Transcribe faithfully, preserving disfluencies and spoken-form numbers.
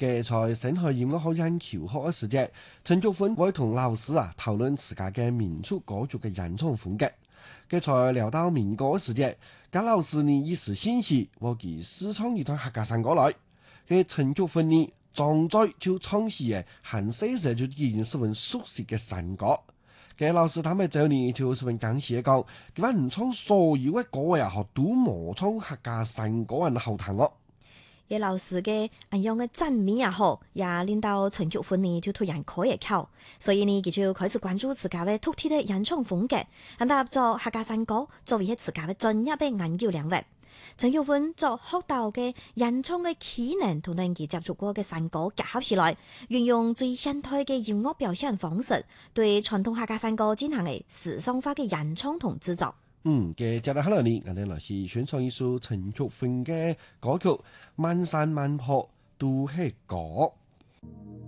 嘅在上海音樂學院求學嘅時節，陳菊芬會同老師啊討論自家嘅民族歌曲嘅演唱風格。嘅在聊到民歌嘅時節，咁老師呢一時興起，我其試唱一段客家山歌來。嘅陳菊芬呢，張嘴就唱起嘅，很細時就已經十分熟悉嘅山歌。嘅老師他們就呢就十分感謝講，佢話唔唱所有嘅歌呀，學都冇唱客家山歌人後談哦。 葉老師嘅咁樣嘅讚美也好，也令到陳菊芬呢就突然開一竅，所以呢佢就開始關注自家嘅獨特嘅演唱風格，咁踏入咗客家山歌作為一自家嘅專業嘅研究領域。陳菊芬作學到嘅演唱嘅技能同佢接觸過嘅山歌結合起來，運用最現代嘅音樂表現方式，對傳統客家山歌進行嘅時尚化嘅演唱同製作。 嗯，嘅接落嚟呢，我哋來是選唱一首陳菊芬嘅歌曲《漫山漫坡都係歌》。